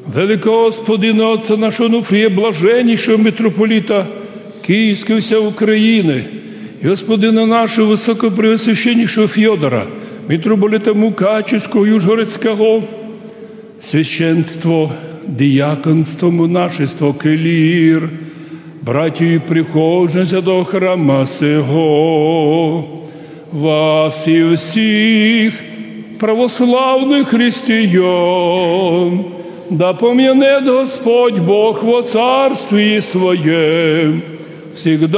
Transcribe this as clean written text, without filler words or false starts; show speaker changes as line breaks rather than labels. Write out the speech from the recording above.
великого Господина Отця нашого Онуфрія, блаженнішого митрополіта Київської вся України, і Господина нашого високопреосвященнішого Фьодора, митрополита Мукачівського, Южгородського, священство, діяконство, монашество, клір, братію і прихожанця до храма сего, вас і всіх православних християн, да пом'яне Господь Бог во царстві Своєм, всегда